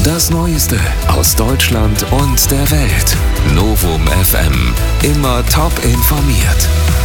Das Neueste aus Deutschland und der Welt. Novum FM. Immer top informiert.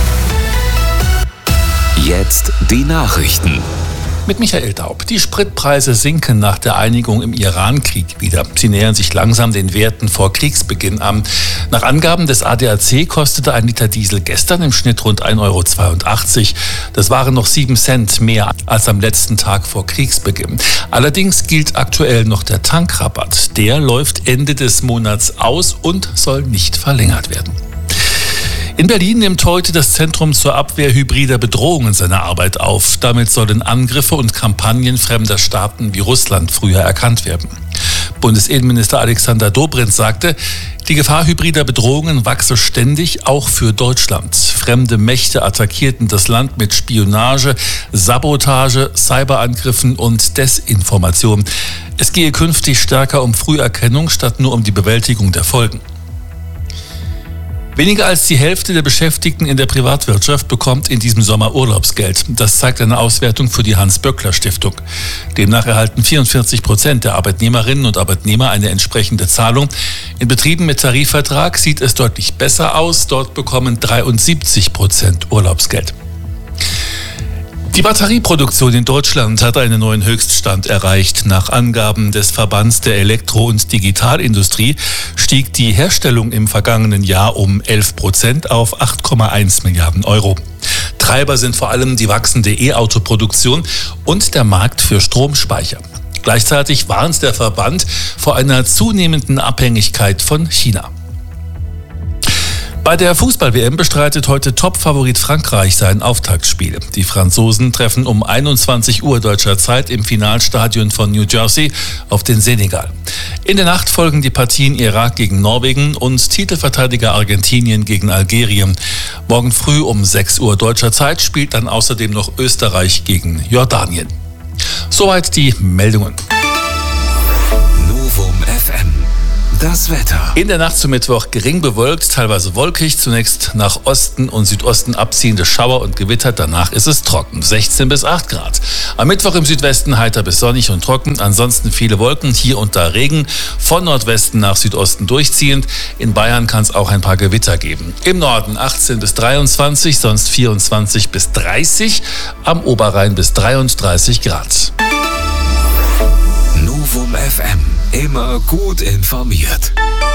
Jetzt die Nachrichten. Mit Michael Daub. Die Spritpreise sinken nach der Einigung im Iran-Krieg wieder. Sie nähern sich langsam den Werten vor Kriegsbeginn an. Nach Angaben des ADAC kostete ein Liter Diesel gestern im Schnitt rund 1,82 €. Das waren noch 7 Cent mehr als am letzten Tag vor Kriegsbeginn. Allerdings gilt aktuell noch der Tankrabatt. Der läuft Ende des Monats aus und soll nicht verlängert werden. In Berlin nimmt heute das Zentrum zur Abwehr hybrider Bedrohungen seine Arbeit auf. Damit sollen Angriffe und Kampagnen fremder Staaten wie Russland früher erkannt werden. Bundesinnenminister Alexander Dobrindt sagte, die Gefahr hybrider Bedrohungen wachse ständig, auch für Deutschland. Fremde Mächte attackierten das Land mit Spionage, Sabotage, Cyberangriffen und Desinformation. Es gehe künftig stärker um Früherkennung statt nur um die Bewältigung der Folgen. Weniger als die Hälfte der Beschäftigten in der Privatwirtschaft bekommt in diesem Sommer Urlaubsgeld. Das zeigt eine Auswertung für die Hans-Böckler-Stiftung. Demnach erhalten 44% der Arbeitnehmerinnen und Arbeitnehmer eine entsprechende Zahlung. In Betrieben mit Tarifvertrag sieht es deutlich besser aus. Dort bekommen 73% Urlaubsgeld. Die Batterieproduktion in Deutschland hat einen neuen Höchststand erreicht. Nach Angaben des Verbands der Elektro- und Digitalindustrie stieg die Herstellung im vergangenen Jahr um 11% auf 8,1 Milliarden Euro. Treiber sind vor allem die wachsende E-Auto-Produktion und der Markt für Stromspeicher. Gleichzeitig warnt der Verband vor einer zunehmenden Abhängigkeit von China. Bei der Fußball-WM bestreitet heute Top-Favorit Frankreich sein Auftaktspiel. Die Franzosen treffen um 21 Uhr deutscher Zeit im Finalstadion von New Jersey auf den Senegal. In der Nacht folgen die Partien Irak gegen Norwegen und Titelverteidiger Argentinien gegen Algerien. Morgen früh um 6 Uhr deutscher Zeit spielt dann außerdem noch Österreich gegen Jordanien. Soweit die Meldungen. Novum FM. Das Wetter. In der Nacht zum Mittwoch gering bewölkt, teilweise wolkig. Zunächst nach Osten und Südosten abziehende Schauer und Gewitter. Danach ist es trocken. 16 bis 8 Grad. Am Mittwoch im Südwesten heiter bis sonnig und trocken. Ansonsten viele Wolken, hier und da Regen. Von Nordwesten nach Südosten durchziehend. In Bayern kann es auch ein paar Gewitter geben. Im Norden 18 bis 23, sonst 24 bis 30. Am Oberrhein bis 33 Grad. Novum FM. Immer gut informiert.